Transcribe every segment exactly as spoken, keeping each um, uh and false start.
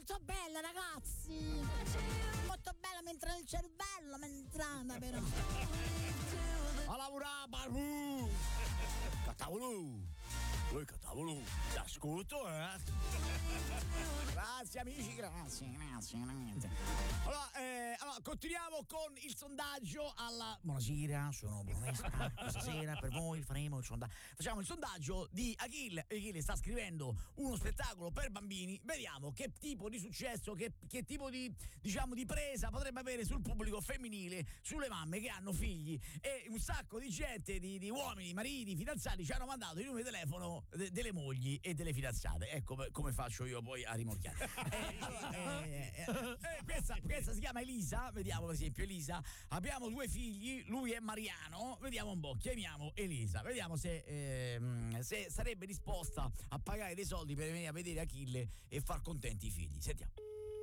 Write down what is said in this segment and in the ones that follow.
molto bella, ragazzi. Molto bella, mentre nel cervello mi è entrata, però. A lavorare, barbu! Catavolo! Oi, catavolo! Ti ascolto, eh? Grazie amici, grazie, grazie, grazie. Allora, eh, allora, continuiamo con il sondaggio alla... Buonasera, sono Brunesta. Questa sera per voi faremo il sondaggio. Facciamo il sondaggio di Achille. Achille sta scrivendo uno spettacolo per bambini. Vediamo che tipo di successo, che, che tipo di, diciamo, di presa potrebbe avere sul pubblico femminile, sulle mamme che hanno figli. E un sacco di gente, di, di uomini, mariti, fidanzati ci hanno mandato i numeri di telefono de, delle mogli e delle fidanzate. Ecco come faccio io poi a rimorchiare. eh, allora, eh, eh, eh, questa, questa si chiama Elisa. Vediamo per esempio Elisa. Abbiamo due figli, lui è Mariano. Vediamo un po', chiamiamo Elisa. Vediamo se, eh, se sarebbe disposta a pagare dei soldi per venire a vedere Achille e far contenti i figli. Sentiamo.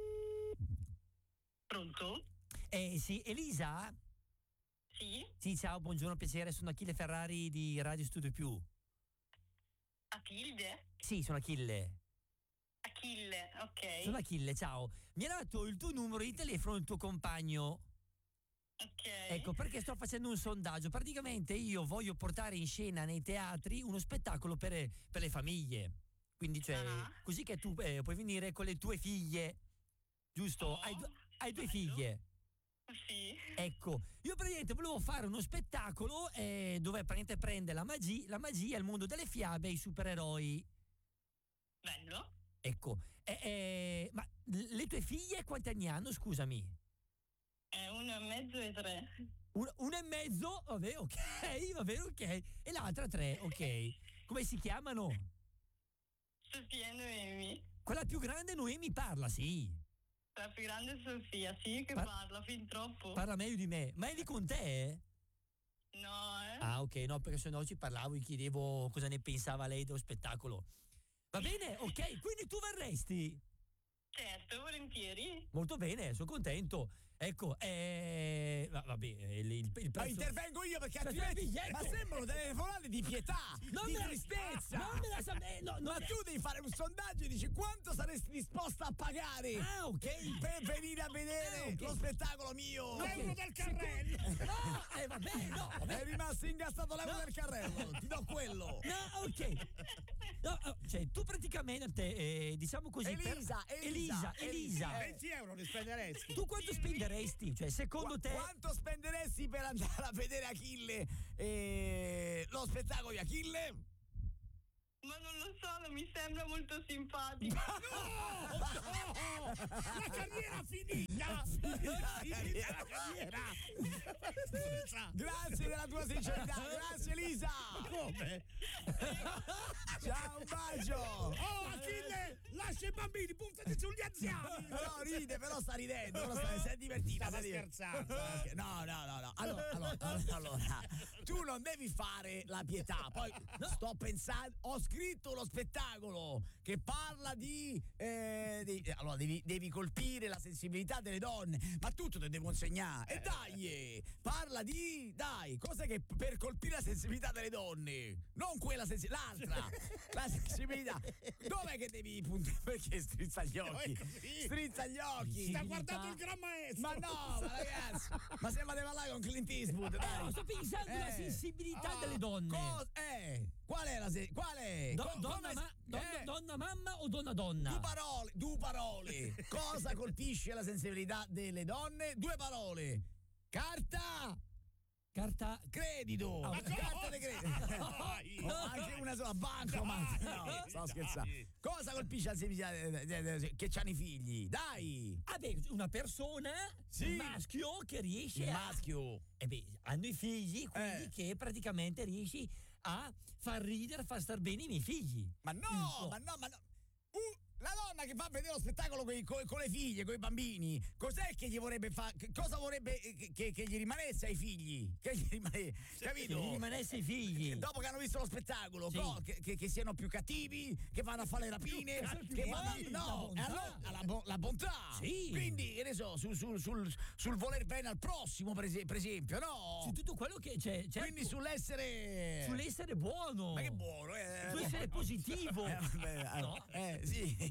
Pronto? Eh sì, Elisa? Sì? Sì, ciao, buongiorno, piacere, sono Achille Ferrari di Radio Studio Più. Achille? Sì, sono Achille. Achille, ok. Sono Achille, ciao. Mi ha dato il tuo numero di telefono il tuo compagno. Ok. Ecco, perché sto facendo un sondaggio. Praticamente io voglio portare in scena nei teatri uno spettacolo per, per le famiglie. Quindi, cioè, Ah. così che tu eh, puoi venire con le tue figlie. Giusto? Oh, hai, du- hai due bello. figlie. Sì. Ecco, io praticamente volevo fare uno spettacolo eh, dove praticamente prende la magia, la magia, il mondo delle fiabe e i supereroi. Bello. Ecco, eh, eh, ma le tue figlie quanti anni hanno, scusami? È uno e mezzo e tre. Un, uno e mezzo? Vabbè, ok, va bene, ok. E l'altra tre, ok. Come si chiamano? Sofia e Noemi. Quella più grande Noemi parla, sì. La più grande è Sofia, sì, che Par- parla fin troppo. Parla meglio di me. Ma eri con te? Eh? No, eh. Ah, ok, no, perché se no ci parlavo e chiedevo cosa ne pensava lei dello spettacolo. Va bene, ok, quindi tu verresti? Certo, volentieri. Molto bene, sono contento. Ecco, eh, va- vabbè, il, il, il Ma prezzo... intervengo io perché Aspetta, altrimenti biglietto. ma sembrano delle telefonate di pietà, Non di me la- tristezza. non me la sa- eh, no, non ma me- tu devi fare un sondaggio e dici quanto saresti disposta a pagare Ah, ok. per venire a vedere Ah, ok. lo spettacolo mio. Ok. L'euro del carrello. No, eh, vabbè, no, vabbè. È rimasto ingastato l'euro No. del carrello. Ti do quello. No, ok. No, oh, cioè, tu praticamente, eh, diciamo così. Elisa, per... Elisa, Elisa, Elisa. venti euro ne spenderesti. Tu quanto spenderesti? Cioè, secondo Qu- te. Quanto spenderesti per andare a vedere Achille eh, lo spettacolo di Achille? Ma non lo so, non mi sembra molto simpatico. La carriera finita! Finita la carriera! Grazie della tua sincerità, grazie Elisa! Come? Ciao, un bacio! Oh, Achille, lascia i bambini, puntati sugli anziani! No, ride, però sta ridendo, però sta, si è divertita. Stava si è divertita. scherzando. No, no, no, no. Allora, allora, allora, tu non devi fare la pietà. Poi sto pensando, ho scritto uno spettacolo che parla di, eh, di allora devi, devi colpire la sensibilità delle donne, ma tutto te devo insegnare. E dai, parla di, dai, cosa che per colpire la sensibilità delle donne, non quella sensibilità, l'altra, la sensibilità. Dov'è che devi puntare? Perché strizza gli occhi? è così. Strizza gli occhi. Sta guardando il gran maestro! Ma no, ma ragazzi, ma sembra di parlare con Clint Eastwood, dai. No, sto pensando alla Eh. sensibilità Ah, delle donne. cos- eh, qual è la se- qual è? Do- Co- donna, come- ma- donna, eh, donna mamma o donna donna? Due parole, due parole. Cosa colpisce la sensibilità delle donne? Due parole. Carta, Carta. credito. Ah, Carta di credito. Dai. Oh, anche una sola banca, ma no, Dai, sto dai. scherzando. Cosa colpisce la sensibilità de- de- de- che hanno i figli? Dai. Ah, beh, una persona, Sì. un maschio che riesce Il a. maschio. Eh beh, hanno i figli, quindi Eh. che praticamente riesci a far ridere, far star bene i miei figli. Ma Un no, po'. ma no, ma no. Uh, la donna che va a vedere lo spettacolo coi- co- con le figlie, con i bambini, cos'è che gli vorrebbe fare? Cosa vorrebbe che, che- che gli rimanesse ai figli? Che gli rimane, capito? Che gli rimanesse i figli. Dopo che hanno visto lo spettacolo, Sì. co- che, che- che siano più cattivi, che vanno a fare le rapine, cattivi, che vanno a, la no, bontà. e allora, la, bo- la bontà. Sì. Quindi, che ne so, sul, sul- sul- sul voler bene al prossimo, per, es- per esempio, no? Su tutto quello che c'è. certo, Quindi sull'essere. sull'essere buono. Ma che buono, eh? Sull'essere positivo. Eh, vabbè, No? eh, sì. Cioè, nel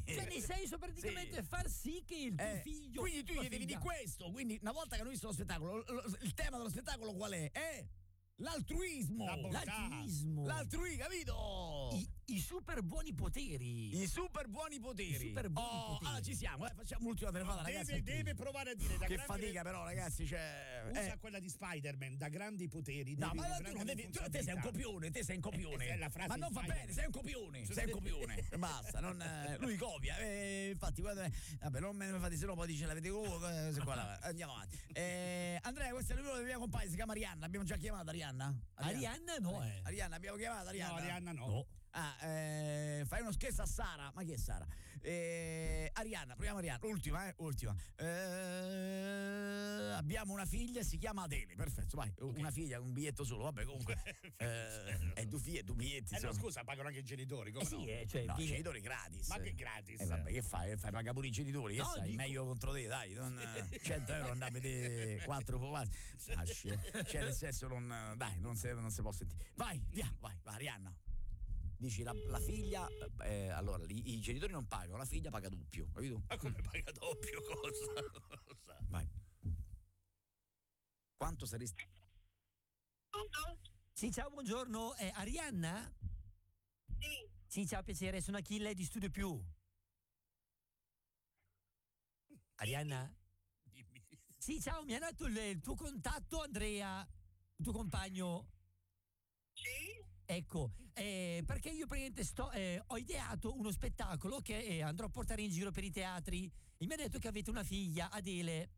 senso praticamente Sì. far sì che il tuo Eh, figlio. quindi tu tua gli devi figlia- di questo. Quindi, una volta che hanno visto lo spettacolo, lo- lo- il tema dello spettacolo qual è? È l'altruismo. La bontà. L'altruismo. L'altruismo, capito? I, I super buoni poteri. I super buoni poteri. I super buoni oh, poteri. Allora ci siamo, eh, facciamo l'ultima telefonata, ragazzi. Deve, deve provare a dire da Che grande- fatica, però, ragazzi. Cioè, Usa eh. quella di Spider-Man, da grandi poteri. No, devi ma una tu grande non devi. Tu, te sei un copione, te sei un copione. Eh, è la frase ma di non va Spider-Man. bene, sei un copione. Sei un copione. Basta, non, eh, lui copia. Eh, infatti, guarda, vabbè, non me ne fate, se no poi dice l'avete comunque. Se qua là, andiamo avanti. Eh, Andrea, questa è il numero della mia compagna, si chiama Arianna. Abbiamo già chiamato Arianna? Arianna no, eh. Arianna, abbiamo chiamato Arianna. No, Arianna no. No. Ah, eh, fai uno scherzo a Sara. Ma chi è Sara? Eh, Arianna, proviamo Arianna. Ultima, eh, ultima. Eh, abbiamo una figlia, si chiama Adele. Perfetto, vai. Una figlia con un biglietto solo. Vabbè, comunque. eh, e due figlie, due biglietti. Eh no, insomma. scusa, pagano anche i genitori, come Eh sì, no? eh, cioè, No, i viene- genitori gratis. Ma che gratis? E vabbè, che fai? Fai pagare pure i genitori, che No, sai? dico- Meglio contro te, dai. Non, eh, cento euro andare a vedere quattro popolari. Cioè, nel senso, non, dai, non si non si può sentire. Vai, via, vai, vai, Arianna. Dici la, la figlia, eh, allora i, i genitori non pagano, la figlia paga doppio, capito? Ma come paga doppio? Cosa? Cosa? Vai. Quanto saresti? Pronto? Sì, ciao, buongiorno. Eh, Arianna? Sì. Sì, ciao, piacere, sono Achille di Studio Più. Arianna? Dimmi. Sì, ciao, mi ha dato il, il tuo contatto, Andrea, il tuo compagno. Sì? Ecco, eh, perché io praticamente sto, eh, ho ideato uno spettacolo che eh, andrò a portare in giro per i teatri. E mi ha detto che avete una figlia, Adele.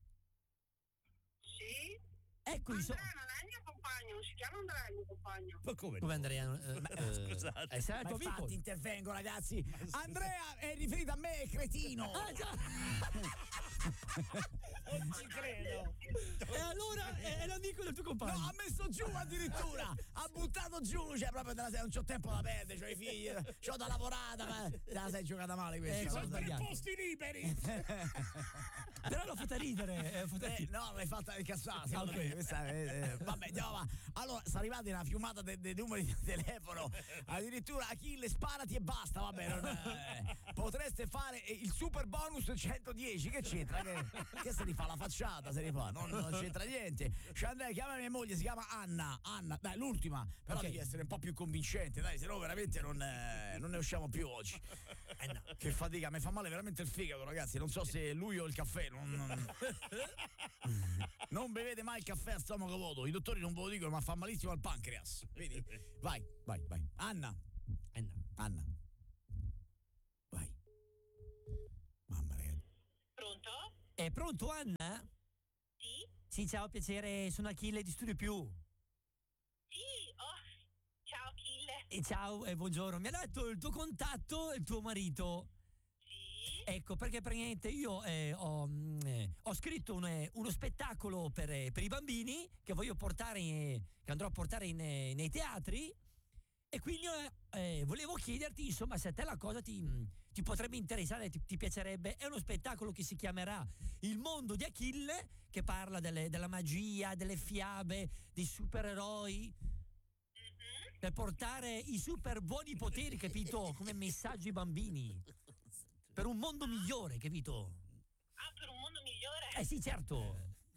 Sì? Ecco, insomma. Andrea non è il mio compagno, non si chiama Andrea il mio compagno. Ma come? Come Andrea? Eh, eh, scusate. eh, sarà il Ma tuo amico? infatti intervengo, ragazzi. Andrea è riferito a me, cretino. Ah, già! Non ci credo. E allora è l'amico del tuo No, compagno. ha messo giù addirittura, ha buttato giù, cioè proprio della serie, non c'ho tempo da perdere, c'ho i figli, c'ho da lavorare, ma te la sei giocata male questa. Eh, cosa. sono Per i sbagliato. posti liberi. Però l'ho fatta ridere. eh, fatta Eh, ridere. no, l'hai fatta incassare, secondo Ok. me. Questa, eh, eh, vabbè, andiamo avanti. Allora, sta arrivata una fiumata dei de numeri di telefono. Addirittura Achille, sparati e basta, vabbè. Non, eh, potreste fare eh, il super bonus centodieci, che c'entra? Che, che se ne fa la facciata, se ne fa? Non, non c'entra niente. Cioè, Andrea, chiama mia moglie, si chiama Anna. Anna, dai, l'ultima. Però Ok. devi essere un po' più convincente, dai, se no veramente non, eh, non ne usciamo più oggi. Eh no, che fatica, mi fa male veramente il fegato, ragazzi. Non so se lui o il caffè. Non, non... non bevete mai il caffè a stomaco vuoto. I dottori non ve lo dicono, ma fa malissimo al pancreas. Vedi? Vai, vai, vai. Anna. Anna. Anna. Vai. Mamma mia. Pronto? È pronto, Anna? Sì? Sì, ciao, piacere, sono Achille di Studio Più. Sì, oh, ciao Achille. E ciao e buongiorno. Mi ha dato il tuo contatto il tuo marito. Sì? Ecco, perché praticamente io eh, ho, mm, eh, ho scritto un, eh, uno spettacolo per, eh, per i bambini che voglio portare, in- che andrò a portare in, eh, nei teatri. E quindi eh, eh, volevo chiederti, insomma, se a te la cosa ti, mm, ti potrebbe interessare, ti, ti piacerebbe. È uno spettacolo che si chiamerà Il mondo di Achille, che parla delle- della magia, delle fiabe, dei supereroi, per portare i super buoni poteri, capito? Come messaggio ai bambini. Per un mondo migliore, capito? Ah, per un mondo migliore? Eh sì, certo.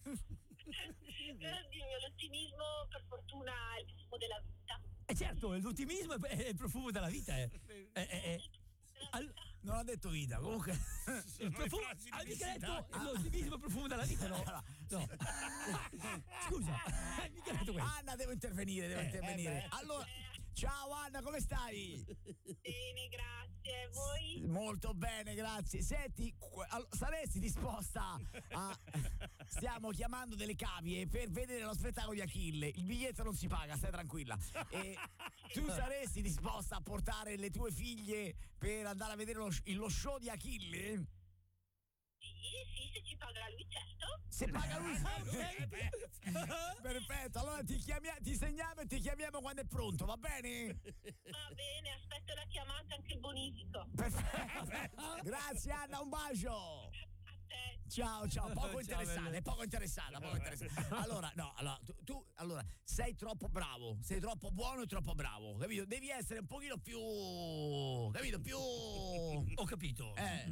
Oddio, l'ottimismo per fortuna è il profumo della vita. Eh certo, l'ottimismo è è il profumo della vita. Eh. Eh, eh, eh. Al- Non ha detto vita, comunque. il profumo, frasi di hai mica Messina. detto l'ottimismo è il profumo della vita, no? No. Scusa, hai mica detto questo. Anna, devo intervenire, devo Eh, intervenire. eh beh. Allora, ciao Anna, come stai? Bene, grazie. Voi? Molto bene, grazie. Senti, qu- allo- saresti disposta a... Stiamo chiamando delle cavie per vedere lo spettacolo di Achille. Il biglietto non si paga, stai tranquilla. E tu saresti disposta a portare le tue figlie per andare a vedere lo, sh- lo show di Achille? Sì, sì, se ci paga lui, certo. Se paga lui. Eh, beh. Perfetto, allora ti, chiamia- ti segniamo e ti chiamiamo quando è pronto, va bene? Va bene, aspetto la chiamata, anche il bonifico. Perfetto. Grazie Anna, un bacio. A te. Ciao, ciao, poco Ciao, interessata, belle. è poco interessata, poco interessata. Allora, no, allora, tu, tu, allora, sei troppo bravo, sei troppo buono e troppo bravo, capito? Devi essere un pochino più, capito, più... Ho capito. Eh, Mm.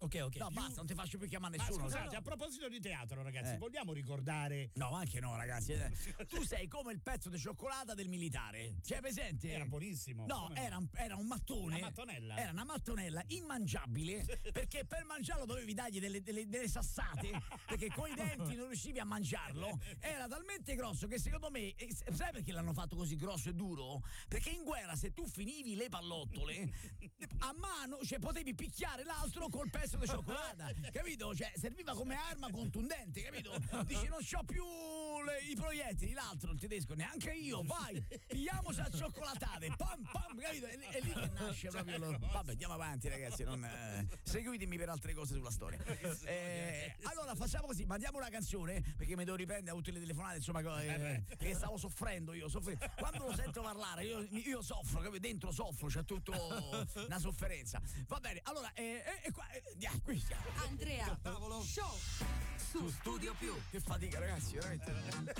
ok, ok. No, Più- basta, non ti faccio più chiamare Ma nessuno. scusate, sai? a proposito di teatro, ragazzi, Eh. vogliamo ricordare. No, anche no, ragazzi. eh. Tu sei come il pezzo di cioccolata del militare. C'è presente? Era buonissimo. No, come era, un- era un mattone. Una mattonella. Era una mattonella immangiabile perché per mangiarlo dovevi dargli delle, delle- delle sassate perché coi denti non riuscivi a mangiarlo. Era talmente grosso che secondo me, eh, sai perché l'hanno fatto così grosso e duro? Perché in guerra se tu finivi le pallottole a mano, cioè potevi picchiare l'altro col pezzo di cioccolata, capito? Cioè serviva come arma contundente, capito? Dici non c'ho più le- i proiettili, l'altro il tedesco neanche io, vai, pigliamoci a cioccolatate, pam pam, capito? È, è lì che nasce proprio lo... Vabbè, andiamo avanti ragazzi, non, eh, seguitemi per altre cose sulla storia. Eh, allora facciamo così, mandiamo una canzone perché mi devo riprendere a tutte le telefonate, insomma, eh, perché stavo soffrendo io, soffrendo. Quando lo sento parlare io, io soffro, capito? Dentro soffro, c'è tutto una sofferenza. Va bene, allora, eh, eh, eh, qua, eh, eh, qui siamo. Andrea Show su Studio Più. Che fatica ragazzi, veramente.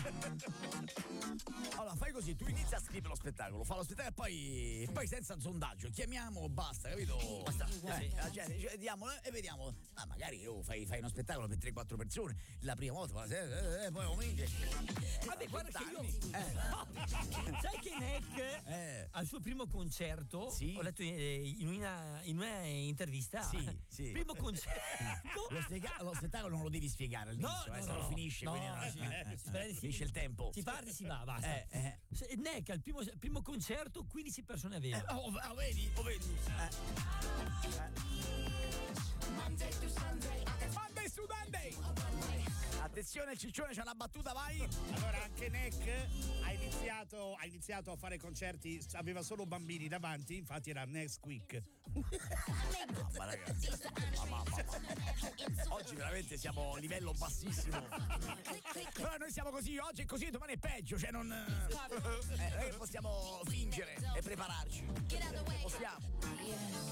Allora fai così, tu inizi a scrivere lo spettacolo, fa lo spettacolo e poi, poi senza sondaggio, chiamiamo, basta, capito? Basta. Eh, la gente, cioè, diamo, eh, e vediamo. Ah, magari oh, fai, fai uno spettacolo per tre quattro persone, la prima volta, eh, eh, eh, poi cominci. Vabbè, guarda che io. Eh. Sai che Neck Eh. al suo primo concerto, Sì. ho letto eh, in una, in una intervista. Sì, sì. Primo concerto. Lo, spiega- lo spettacolo non lo devi spiegare all'inizio, eh, se lo finisce, no, quindi no, sì, eh, eh, si prende- finisce il tempo. Si parte, si va, basta. Eh, eh. Se- Neck al primo, primo concerto quindici persone aveva. Eh, oh, oh, vedi, oh, vedi. Eh. Monday su Monday. Attenzione, il Ciccione c'ha una battuta, vai. Allora, anche Neck ha iniziato, ha iniziato a fare concerti, aveva solo bambini davanti, infatti era Nesquik. Mamma ragazzi, mamma, mamma, mamma. Oggi veramente siamo a livello bassissimo. Però noi siamo così, oggi è così, domani è peggio, cioè non. Eh, non è che possiamo fingere e prepararci. Possiamo.